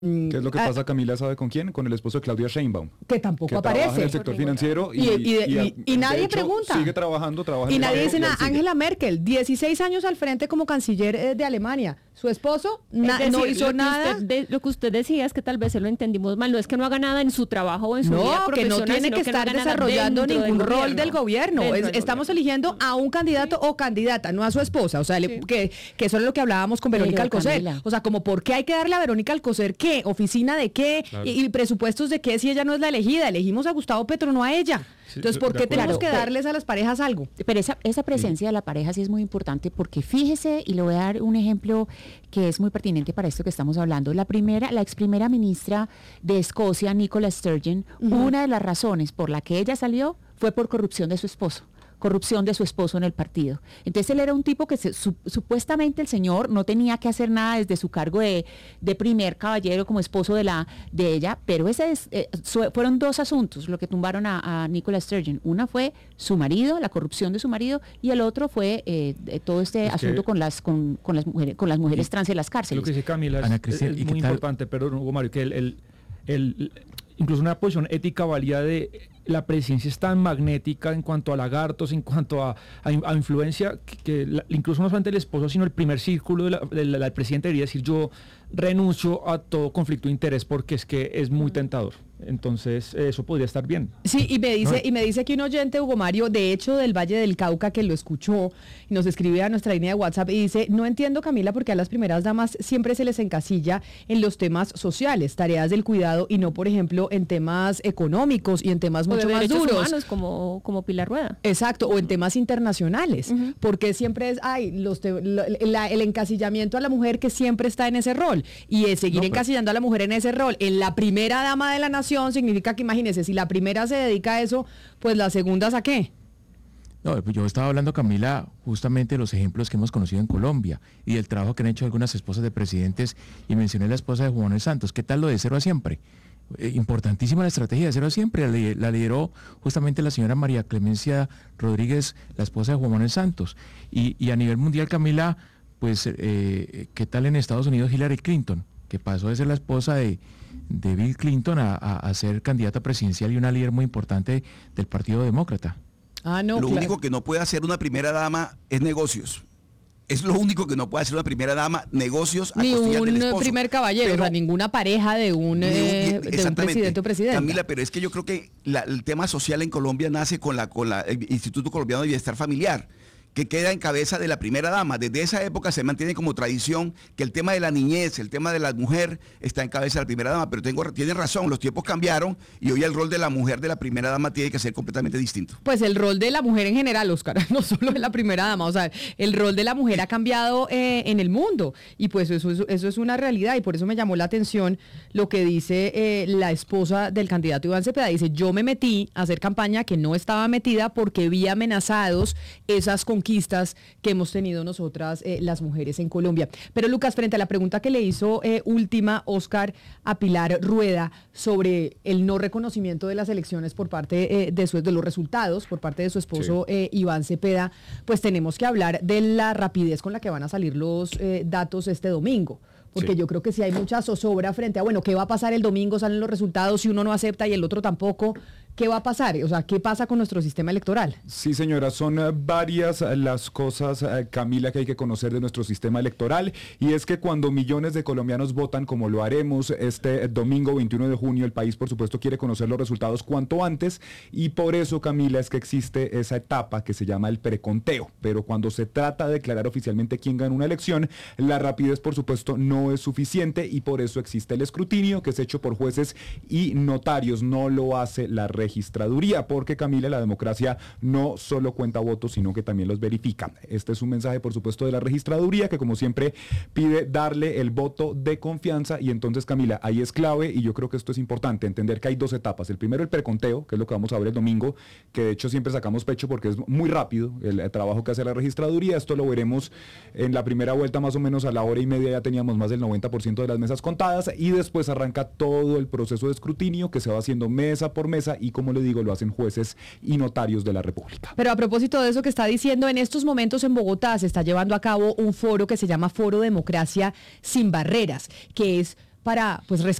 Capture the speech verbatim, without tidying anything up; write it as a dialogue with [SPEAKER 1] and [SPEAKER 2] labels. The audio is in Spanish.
[SPEAKER 1] ¿Qué es lo que
[SPEAKER 2] ah,
[SPEAKER 1] pasa, Camila, sabe con quién? Con el esposo de Claudia Sheinbaum.
[SPEAKER 2] Que tampoco
[SPEAKER 1] que
[SPEAKER 2] aparece.
[SPEAKER 1] Trabaja en el sector financiero y,
[SPEAKER 2] y, y, y, y, y nadie
[SPEAKER 1] de hecho,
[SPEAKER 2] pregunta.
[SPEAKER 1] Sigue trabajando, trabaja
[SPEAKER 2] y
[SPEAKER 1] en
[SPEAKER 2] nadie
[SPEAKER 1] el
[SPEAKER 2] dice
[SPEAKER 1] banco,
[SPEAKER 2] nada.
[SPEAKER 1] y sigue.
[SPEAKER 2] Angela Merkel, dieciséis años al frente como canciller eh, de Alemania. Su esposo na-
[SPEAKER 3] decir,
[SPEAKER 2] no hizo
[SPEAKER 3] lo que
[SPEAKER 2] nada.
[SPEAKER 3] Usted, de, lo que usted decía es que tal vez se lo entendimos mal. No es que no haga nada en su trabajo o en su
[SPEAKER 2] No,
[SPEAKER 3] vida
[SPEAKER 2] que no
[SPEAKER 3] profesional,
[SPEAKER 2] tiene
[SPEAKER 3] sino
[SPEAKER 2] que
[SPEAKER 3] no
[SPEAKER 2] estar
[SPEAKER 3] haga nada
[SPEAKER 2] desarrollando
[SPEAKER 3] dentro
[SPEAKER 2] ningún
[SPEAKER 3] del
[SPEAKER 2] rol del gobierno.
[SPEAKER 3] Dentro
[SPEAKER 2] Es-
[SPEAKER 3] del
[SPEAKER 2] estamos
[SPEAKER 3] gobierno.
[SPEAKER 2] eligiendo a un candidato o candidata, no a su esposa. O sea, le-
[SPEAKER 3] Sí.
[SPEAKER 2] que, que eso es lo que hablábamos con Verónica
[SPEAKER 3] Pero,
[SPEAKER 2] Alcocer.
[SPEAKER 3] Camila.
[SPEAKER 2] O sea, como por qué hay que darle a Verónica Alcocer qué, oficina de qué
[SPEAKER 1] Claro.
[SPEAKER 2] y, y presupuestos de qué si ella no es la elegida. Elegimos a Gustavo Petro, no a ella.
[SPEAKER 1] Sí,
[SPEAKER 2] Entonces, ¿por
[SPEAKER 1] de
[SPEAKER 2] qué
[SPEAKER 1] acuerdo.
[SPEAKER 2] tenemos que
[SPEAKER 3] Claro,
[SPEAKER 2] darles a las parejas algo?
[SPEAKER 3] Pero esa, esa presencia de la pareja sí es muy importante porque fíjese, y le voy a dar un ejemplo que es muy pertinente para esto que estamos hablando. La primera, la ex primera ministra de Escocia, Nicola Sturgeon,
[SPEAKER 2] Ujú.
[SPEAKER 3] una de las razones por la que ella salió fue por corrupción de su esposo. corrupción de su esposo en el partido. Entonces él era un tipo que se, su, supuestamente el señor no tenía que hacer nada desde su cargo de, de primer caballero como esposo de la de ella, pero ese es, eh, su, fueron dos asuntos lo que tumbaron a, a Nicola Sturgeon. Una fue su marido, la corrupción de su marido, y el otro fue eh, todo este
[SPEAKER 4] Es
[SPEAKER 3] asunto
[SPEAKER 4] que-
[SPEAKER 3] con las con, con las mujeres con las mujeres
[SPEAKER 4] Y-
[SPEAKER 3] trans en las
[SPEAKER 4] Lo
[SPEAKER 3] cárceles.
[SPEAKER 4] que dice Camila es,
[SPEAKER 5] Ana
[SPEAKER 4] es-
[SPEAKER 5] Cristina,
[SPEAKER 4] es
[SPEAKER 5] ¿y qué
[SPEAKER 4] muy
[SPEAKER 5] tal?
[SPEAKER 4] importante, perdón, Hugo Mario, que el, el- el- incluso una posición ética valía de la presidencia es tan magnética en cuanto a lagartos, en cuanto a, a in- a influencia, que, que la- incluso no solamente el esposo, sino el primer círculo del de la, del presidente debería decir: yo renuncio a todo conflicto de interés porque es que es muy tentador. Entonces, eso podría estar bien.
[SPEAKER 2] Sí, y me dice,
[SPEAKER 4] No.
[SPEAKER 2] y me dice aquí un oyente, Hugo Mario, de hecho del Valle del Cauca, que lo escuchó y nos escribe a nuestra línea de WhatsApp y dice: no entiendo, Camila, porque a las primeras damas siempre se les encasilla en los temas sociales, tareas del cuidado, y no, por ejemplo, en temas económicos y en temas
[SPEAKER 3] O de
[SPEAKER 2] mucho más
[SPEAKER 3] derechos
[SPEAKER 2] duros.
[SPEAKER 3] humanos, como, como Pilar Rueda.
[SPEAKER 2] Exacto, o en temas internacionales,
[SPEAKER 3] Ujú.
[SPEAKER 2] porque siempre es, ay, los te- lo- la- el encasillamiento a la mujer que siempre está en ese rol, y es seguir
[SPEAKER 4] No, pero-
[SPEAKER 2] encasillando a la mujer en ese rol, en la primera dama de la nación, significa que, imagínese, si la primera se dedica a eso, pues la segunda, ¿a qué?
[SPEAKER 5] No, pues yo estaba hablando, Camila, justamente de los ejemplos que hemos conocido en Colombia y del trabajo que han hecho algunas esposas de presidentes, y mencioné la esposa de Juan Manuel Santos. ¿Qué tal lo de cero a siempre? Eh, importantísima la estrategia de cero a siempre, la, li- la lideró justamente la señora María Clemencia Rodríguez, la esposa de Juan Manuel Santos. Y, y a nivel mundial, Camila, pues, eh, ¿qué tal en Estados Unidos Hillary Clinton? Que pasó de ser la esposa de, de Bill Clinton a, a- a ser candidata presidencial y una líder muy importante del Partido Demócrata.
[SPEAKER 2] Ah, no,
[SPEAKER 6] lo
[SPEAKER 2] claro.
[SPEAKER 6] único que no puede hacer una primera dama es negocios. Es lo único que no puede hacer una primera dama, negocios a
[SPEAKER 2] Ni
[SPEAKER 6] costillas del
[SPEAKER 2] un
[SPEAKER 6] esposo.
[SPEAKER 2] primer caballero,
[SPEAKER 6] Pero-
[SPEAKER 2] o sea, ninguna pareja de un,
[SPEAKER 6] Ni un-
[SPEAKER 2] eh, de un
[SPEAKER 6] exactamente.
[SPEAKER 2] presidente o presidenta.
[SPEAKER 6] Camila, pero es que yo creo que la- el tema social en Colombia nace con, la, con la, el Instituto Colombiano de Bienestar Familiar, que queda en cabeza de la primera dama. Desde esa época se mantiene como tradición que el tema de la niñez, el tema de la mujer está en cabeza de la primera dama, pero tengo, tienen razón, los tiempos cambiaron y hoy el rol de la mujer de la primera dama tiene que ser completamente distinto.
[SPEAKER 2] Pues el rol de la mujer en general, Oscar, no solo de la primera dama, o sea, el rol de la mujer ha cambiado eh, en el mundo, y pues eso, es- eso es una realidad, y por eso me llamó la atención lo que dice eh, la esposa del candidato Iván Cepeda. Dice: yo me metí a hacer campaña que no estaba metida porque vi amenazados esas conquistas que hemos tenido nosotras, eh, las mujeres en Colombia. Pero Lucas, frente a la pregunta que le hizo eh, última Oscar a Pilar Rueda sobre el no reconocimiento de las elecciones por parte eh, de, su, de los resultados por parte de su esposo eh, Iván Cepeda, pues tenemos que hablar de la rapidez con la que van a salir los eh, datos este domingo. Porque
[SPEAKER 1] Sí.
[SPEAKER 2] yo creo que si hay mucha zozobra frente a, bueno, ¿qué va a pasar el domingo? Salen los resultados, si uno no acepta y el otro tampoco, ¿qué va a pasar? O sea, ¿qué pasa con nuestro sistema electoral?
[SPEAKER 1] Sí, señora, son eh, varias eh, las cosas, eh, Camila, que hay que conocer de nuestro sistema electoral, y es que cuando millones de colombianos votan, como lo haremos este eh, domingo veintiuno de junio, el país, por supuesto, quiere conocer los resultados cuanto antes, y por eso, Camila, es que existe esa etapa que se llama el preconteo. Pero cuando se trata de declarar oficialmente quién gana una elección, la rapidez, por supuesto, no es suficiente, y por eso existe el escrutinio, que es hecho por jueces y notarios. No lo hace la registraduría, porque, Camila, la democracia no solo cuenta votos, sino que también los verifica. Este es un mensaje, por supuesto, de la registraduría, que como siempre pide darle el voto de confianza. Y entonces, Camila, ahí es clave, y yo creo que esto es importante, entender que hay dos etapas. El primero, el preconteo, que es lo que vamos a ver el domingo, que de hecho siempre sacamos pecho porque es muy rápido el, el trabajo que hace la registraduría. Esto lo veremos en la primera vuelta, más o menos a la hora y media ya teníamos más del noventa por ciento de las mesas contadas, y después arranca todo el proceso de escrutinio, que se va haciendo mesa por mesa, y como le digo, lo hacen jueces y notarios de la República.
[SPEAKER 2] Pero a propósito de eso que está diciendo, en estos momentos en Bogotá se está llevando a cabo un foro que se llama Foro Democracia Sin Barreras, que es para pues